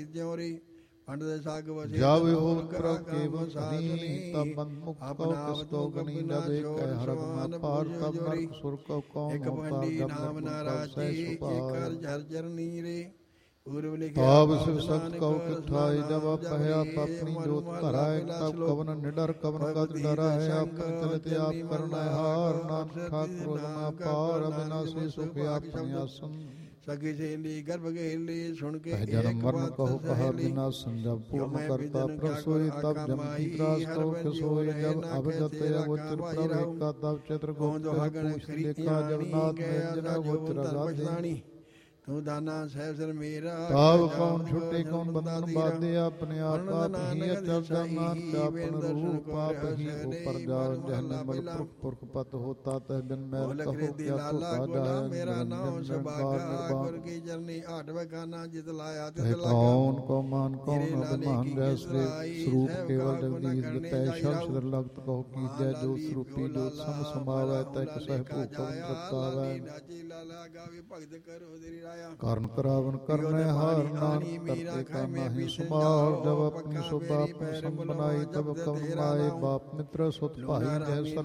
ਜਿਉਰੀ ਪੰਡਤ ਸਾਗ ਵਸੇ ਜਬ ਹੋ ਪ੍ਰਭ ਕੇਵਲ ਸਦੀ ਤਬ ਬੰਦ ਮੁਕਤ ਕਉ ਕਿਸ ਕੋ ਗਨੀ ਜਬ ਏਕ ਹੈ ਹਰ ਗੁਣਾ ਪਾਰ ਤਬ ਨਰਕ ਸੁਰ ਕਉ ਕੌਣ ਇੱਕ ਹੋਤਾ ਭੰਡੀ ਜਬ ਨਾਮ ਨਿਰਗੁਣ ਨਾ ਤਬ ਰਾਜੀ ਸਹਿ ਇੱਕ ਸੁਭਾਰ ਕਰ ਜਰ ਚਰਨੀ ਰੇ ਪੂਰਵ ਲਿਖਿਆ ਤਾਬ ਸਿਵ ਸਤ ਕਉ ਕਿਥਾਇ ਜਬ ਪਹਿਆ ਆਪਣੀ ਜੋਤ ਧਰਾਇ ਤਬ ਕਵਨ ਨਿਡਰ ਕਵਨ ਕਦ ਡਰਾ ਹੈ ਆਪਨ ਚਲਤ ਆਪ ਕਰਨਾ ਹਾਰ ਨਾਨਕ ਠਾਕੁਰ ਜਨਾ ਪਾਰ ਅਬਿਨਾਸੀ ਸੁਖ ਆਪਣੀ ਆਸਨ ਸਗੀ ਸੇਲੀ ਗਰਭ ਗੇਲੀ ਸੁਣ ਕੇ ਜਨਮ ਮਰਨ ਕਹੋ ਕਹਾ ਬਿਨਾ ਸੰਜਮ ਪੂਰਨ ਕਰਤਾ ਪ੍ਰਸੋਈ ਤਬ ਜਮ ਕੀ ਤਰਾਸ ਕਹੋ ਕਿਸੋਈ ਜਬ ਅਭਜਤ ਅਗੋਚਰ ਪ੍ਰਭ ਏਕਾ ਤਬ ਚਤੁਰ ਗੋਪਤ ਪੂਛ ਦੇਖਾ ਜਗਨਾਥ ਨਿਰਜਨ ਅਗੋਚਰ ਰਾਧੇ ਤੂੰ ਦਾਨਾ ਸਹਿਸਰ ਮੇਰਾ ਤਾਵ ਕੌਣ ਛੁੱਟੇ ਕੌਣ ਬੰਧਨ ਬਾਧੇ ਆਪਣੇ ਆਪ ਆਪ ਹੀ ਅਚਲ ਦਾ ਨਾਨਕ ਆਪਨ ਰੂਪ ਆਪ ਹੀ ਉਪਰ ਜਾਓ ਜਹਨ ਮਲ ਪੁਰਖ ਪੁਰਖ ਪਤ ਹੋਤਾ ਤਹ ਬਿਨ ਮੈਲ ਕਹੋ ਕਿਆ ਧੋਤਾ ਜਾਏ ਮੇਰਾ ਨਾਮ ਸੁਭਾਗਾ ਗੁਰ ਕੀ ਚਰਨੀ ਆਠਵੇਂ ਖਾਨਾ ਜਿਤ ਲਾਇਆ ਤਿਤ ਲਾਗਾ ਕੌਣ ਕੋ ਮਾਨ ਕੌਣ ਅਭਿਮਾਨ ਰਹਿ ਸਰੂਪ ਕੇਵਲ ਜਗਦੀਸ਼ ਜਿਤੈ ਸ਼ਬਦ ਸਦਰ ਲਗਤ ਕਹੋ ਕੀਜੈ ਜੋ ਸਰੂਪੀ ਜੋ ਸਮ ਸਮਾਵੈ ਤੈ ਕਸਹਿ ਭੂਪਮ ਪ੍ਰਤਾਵੈ ਨਾਚੀ ਲਾਲਾ ਗਾਵੇ ਭਗਤ ਕਰੋ ਤੇਰੀ ਰਾਇਆ ਕਰਨ ਕਰਾਵਨ ਕਰਨੇ ਹਾਰ ਨਾਨਕ ਕਰਤੇ ਕਾ ਨਾਹੀ ਸੁਮਾਰ ਜਬ ਆਪਣੀ ਸੁਭਾ ਆਪਣੀ ਸੰਗ ਬਣਾਈ ਤਬ ਕਵਨ ਮਾਏ ਬਾਪ ਮਿੱਤਰ ਸੁਤ ਭਾਈ ਜੈ